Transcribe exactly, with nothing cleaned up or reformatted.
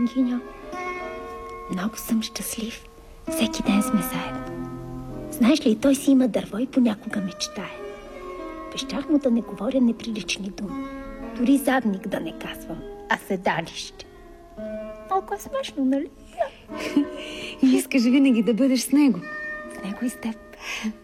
Гиньо, много съм щастлив. Всеки ден сме заедно. Знаеш ли, той си има дърво и понякога мечтае. Обещах му да не говоря неприлични думи. Дори задник да не казвам, а седалище. Толкова смешно, нали? И искаш винаги да бъдеш с него. С него и с теб.